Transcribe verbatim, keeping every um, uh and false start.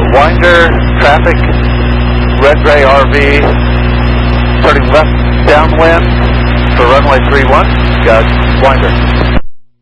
Winder, traffic, red gray R V, turning left downwind for runway three one, got Winder.